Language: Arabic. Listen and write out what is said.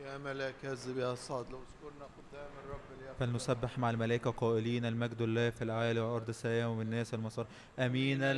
يا ملاك هز بها الصعد لو اذكرنا قدام الرب ليغفر لنا. فلنسبح مع الملائكة قائلين المجد لله في الأعالي وأرض السماء ومن الناس المسار. أمين.